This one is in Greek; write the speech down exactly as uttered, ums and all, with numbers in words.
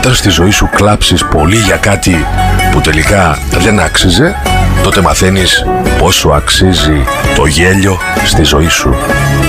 όταν στη ζωή σου κλάψεις πολύ για κάτι που τελικά δεν άξιζε, τότε μαθαίνεις πόσο αξίζει το γέλιο στη ζωή σου.